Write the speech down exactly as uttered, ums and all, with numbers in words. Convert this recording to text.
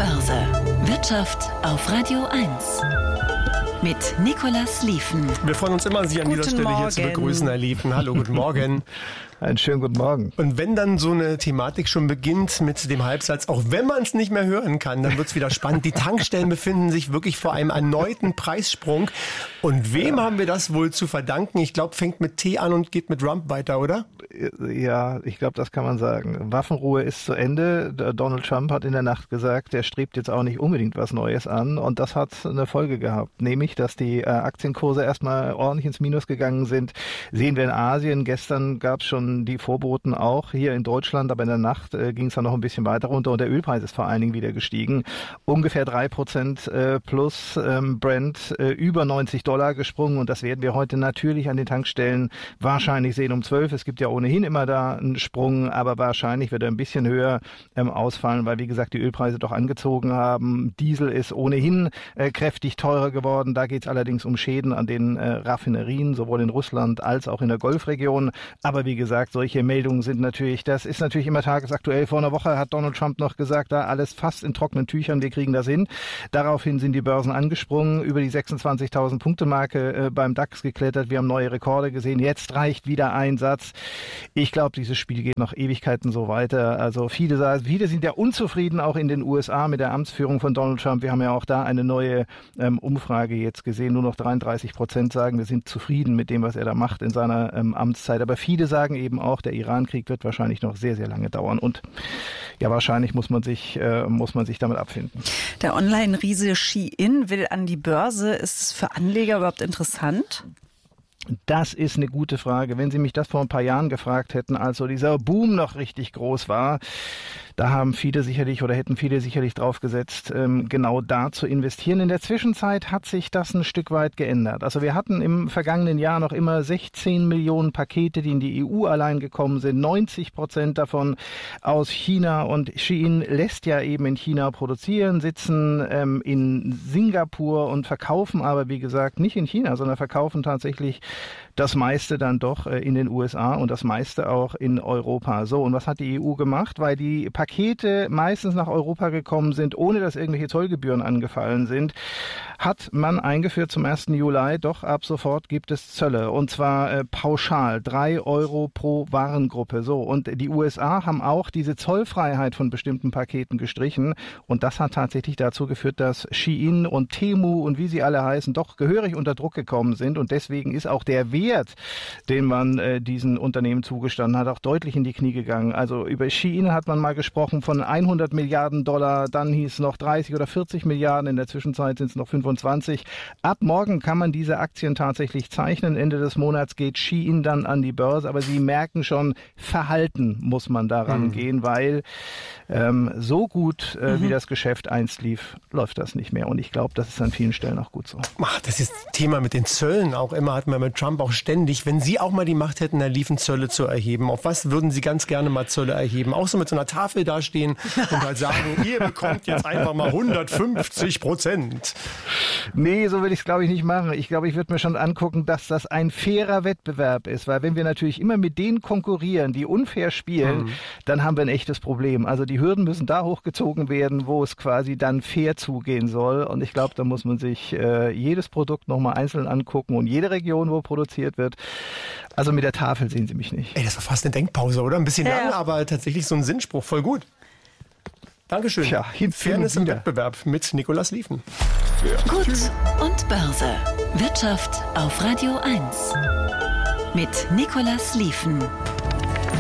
Börse. Wirtschaft auf Radio eins. Mit Nicolas Liefen. Wir freuen uns immer, Sie an Guten dieser Stelle Morgen. hier zu begrüßen, Herr Liefen. Hallo, guten Morgen. Einen schönen guten Morgen. Und wenn dann so eine Thematik schon beginnt mit dem Halbsatz, auch wenn man es nicht mehr hören kann, dann wird es wieder spannend. Die Tankstellen befinden sich wirklich vor einem erneuten Preissprung. Und wem ja. haben wir das wohl zu verdanken? Ich glaube, fängt mit T an und geht mit Trump weiter, oder? Ja, ich glaube, das kann man sagen. Waffenruhe ist zu Ende. Donald Trump hat in der Nacht gesagt, er strebt jetzt auch nicht unbedingt was Neues an. Und das hat eine Folge gehabt, nämlich, dass die äh, Aktienkurse erstmal ordentlich ins Minus gegangen sind. Sehen wir in Asien. Gestern gab es schon die Vorboten auch hier in Deutschland, aber in der Nacht äh, ging es dann noch ein bisschen weiter runter und der Ölpreis ist vor allen Dingen wieder gestiegen. Ungefähr drei Prozent äh, plus ähm, Brent äh, über neunzig Dollar gesprungen und das werden wir heute natürlich an den Tankstellen wahrscheinlich sehen um zwölf. Es gibt ja ohnehin immer da einen Sprung, aber wahrscheinlich wird er ein bisschen höher ähm, ausfallen, weil wie gesagt die Ölpreise doch angezogen haben. Diesel ist ohnehin äh, kräftig teurer geworden. Da geht es allerdings um Schäden an den äh, Raffinerien, sowohl in Russland als auch in der Golfregion. Aber wie gesagt, solche Meldungen sind natürlich, das ist natürlich immer tagesaktuell. Vor einer Woche hat Donald Trump noch gesagt, da alles fast in trockenen Tüchern, wir kriegen das hin. Daraufhin sind die Börsen angesprungen, über die sechsundzwanzigtausend Punkte Marke äh, beim DAX geklettert. Wir haben neue Rekorde gesehen. Jetzt reicht wieder ein Satz. Ich glaube, dieses Spiel geht noch Ewigkeiten so weiter. Also viele sagen, viele sind ja unzufrieden, auch in den U S A mit der Amtsführung von Donald Trump. Wir haben ja auch da eine neue ähm, Umfrage jetzt gesehen. Nur noch dreiunddreißig Prozent sagen, wir sind zufrieden mit dem, was er da macht in seiner ähm, Amtszeit. Aber viele sagen eben auch, der Iran-Krieg wird wahrscheinlich noch sehr, sehr lange dauern. Und ja, wahrscheinlich muss man sich, äh, muss man sich damit abfinden. Der Online-Riese Shein will an die Börse. Ist es für Anleger überhaupt interessant? Das ist eine gute Frage. Wenn Sie mich das vor ein paar Jahren gefragt hätten, als so dieser Boom noch richtig groß war, da haben viele sicherlich oder hätten viele sicherlich drauf gesetzt, ähm, genau da zu investieren. In der Zwischenzeit hat sich das ein Stück weit geändert. Also wir hatten im vergangenen Jahr noch immer sechzehn Millionen Pakete, die in die E U allein gekommen sind. neunzig Prozent davon aus China. Und Shein lässt ja eben in China produzieren, sitzen ähm, in Singapur und verkaufen aber, wie gesagt, nicht in China, sondern verkaufen tatsächlich das meiste dann doch äh, in den U S A und das meiste auch in Europa. So, und was hat die E U gemacht? Weil die Pakete meistens nach Europa gekommen sind, ohne dass irgendwelche Zollgebühren angefallen sind, hat man eingeführt zum ersten Juli, doch ab sofort gibt es Zölle. Und zwar äh, pauschal, drei Euro pro Warengruppe. So, und die U S A haben auch diese Zollfreiheit von bestimmten Paketen gestrichen. Und das hat tatsächlich dazu geführt, dass Shein und Temu und wie sie alle heißen, doch gehörig unter Druck gekommen sind. Und deswegen ist auch der Wert, den man äh, diesen Unternehmen zugestanden hat, auch deutlich in die Knie gegangen. Also über Shein hat man mal gesprochen von hundert Milliarden Dollar, dann hieß es noch dreißig oder vierzig Milliarden, in der Zwischenzeit sind es noch fünfundzwanzig. Ab morgen kann man diese Aktien tatsächlich zeichnen. Ende des Monats geht Shein dann an die Börse, aber Sie merken schon, Verhalten muss man daran mhm. gehen, weil ähm, so gut, äh, mhm. wie das Geschäft einst lief, läuft das nicht mehr. Und ich glaube, das ist an vielen Stellen auch gut so. Ach, das ist das Thema mit den Zöllen auch immer, hat man mit Trump auch ständig. Wenn Sie auch mal die Macht hätten, Herr Liefen, Zölle zu erheben, auf was würden Sie ganz gerne mal Zölle erheben? Auch so mit so einer Tafel dastehen und halt sagen, ihr bekommt jetzt einfach mal hundertfünfzig Prozent. Nee, so würde ich es, glaube ich, nicht machen. Ich glaube, ich würde mir schon angucken, dass das ein fairer Wettbewerb ist. Weil wenn wir natürlich immer mit denen konkurrieren, die unfair spielen, mhm. dann haben wir ein echtes Problem. Also die Hürden müssen da hochgezogen werden, wo es quasi dann fair zugehen soll. Und ich glaube, da muss man sich äh, jedes Produkt nochmal einzeln angucken und jede Region, wo produziert wird. Also mit der Tafel sehen Sie mich nicht. Ey, das war fast eine Denkpause, oder? Ein bisschen ja. lang, aber tatsächlich so ein Sinnspruch. Voll gut. Dankeschön. Tja, Fairness im Wettbewerb mit Nicolas Liefen. Ja. Gut und Börse. Wirtschaft auf Radio eins. Mit Nicolas Liefen.